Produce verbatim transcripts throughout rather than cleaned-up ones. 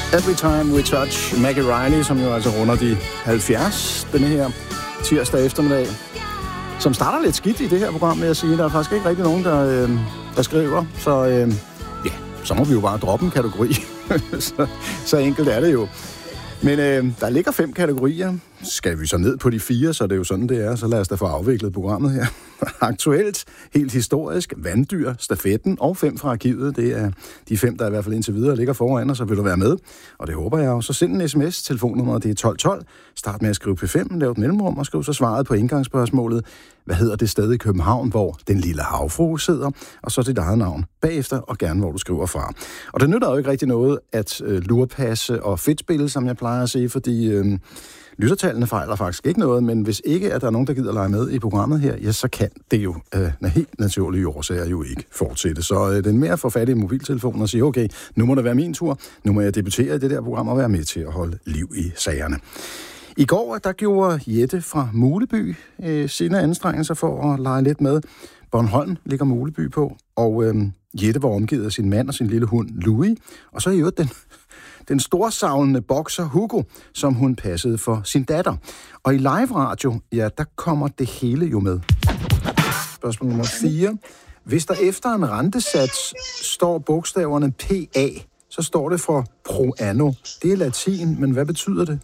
Every Time We Touch, Maggie Reilly, som jo altså runder de halvfjerds denne her tirsdag eftermiddag, som starter lidt skidt i det her program, med at sige. Der er faktisk ikke rigtig nogen, der, øh, der skriver, så øh, ja, så må vi jo bare droppe en kategori. så, så enkelt er det jo. Men øh, der ligger fem kategorier. Skal vi så ned på de fire, så det er jo sådan, det er. Så lad os da få afviklet programmet her. Aktuelt, helt historisk, vanddyr, stafetten og fem fra arkivet. Det er de fem, der i hvert fald indtil videre ligger foran, og så vil du være med. Og det håber jeg jo. Så send en sms. Telefonnummeret det er tolv tolv. Start med at skrive P fem, lav et mellemrum og skriv så svaret på indgangsspørgsmålet. Hvad hedder det sted i København, hvor den lille havfrue sidder? Og så dit eget navn bagefter, og gerne hvor du skriver fra. Og det nytter jo ikke rigtig noget at øh, lurpasse og fedtspille, som jeg plejer at sige, fordi øh, lyttertallene fejler faktisk ikke noget, men hvis ikke at der er nogen, der gider lege med i programmet her, ja, så kan det jo øh, helt naturlige årsager jo ikke fortsætte. Så øh, den mere få fat i mobiltelefonen og sige, okay, nu må det være min tur, nu må jeg debutere i det der program og være med til at holde liv i sagerne. I går, der gjorde Jette fra Muleby øh, sine anstrengelser for at lege lidt med. Bornholm ligger Muleby på, og øh, Jette var omgivet af sin mand og sin lille hund Louis, og så i øvrigt den, den storsavlende bokser Hugo, som hun passede for sin datter. Og i live radio, ja, der kommer det hele jo med. Spørgsmål nummer fire. Hvis der efter en rentesats står bogstaverne P A, så står det for pro anno. Det er latin, men hvad betyder det?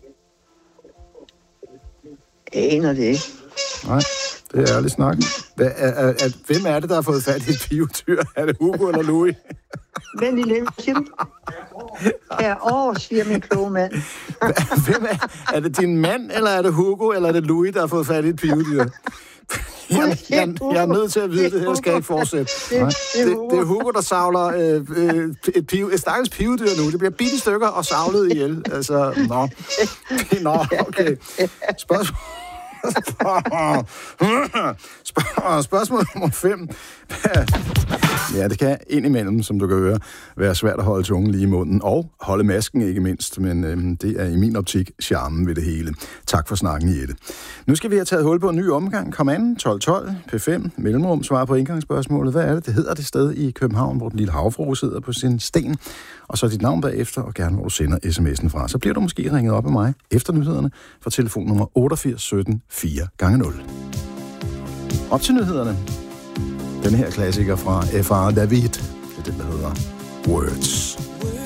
Jeg aner det ikke. Nej, det er ærlig snak. Hvad, er, er, er, hvem er det, der har fået fat i et pivetyr? Er det Hugo eller Louis? Vent lige lidt, siger du? Ja, åh, siger min kloge mand. Hvem er, er det din mand, eller er det Hugo, eller er det Louis, der har fået fat i et pivetyr? Jeg, jeg, jeg er nødt til at vide, det her skal ikke fortsætte. Det, det, det, det er Hugo, der savler øh, øh, et, pive, et stakkels pivedyr nu. Det bliver bitte stykker og savlet ihjel. Altså, nå. Nå, okay. Spørgsmål. Spørgsmål nummer fem. Ja, det kan indimellem, som du kan høre, være svært at holde tungen lige i munden, og holde masken ikke mindst, men øhm, det er i min optik charmen ved det hele. Tak for snakken, Jette. Nu skal vi have taget hul på en ny omgang. Kom an, tolv tolv, P fem, mellemrum, svar på indgangsspørgsmålet. Hvad er det? Det hedder det sted i København, hvor den lille havfrue sidder på sin sten, og så dit navn bagefter, og gerne hvor du sender sms'en fra. Så bliver du måske ringet op af mig efter nyhederne fra telefonnummer otteogfirs sytten fire gange nul. Op til nyhederne. Den her klassiker fra F R David, det er den, der hedder Words.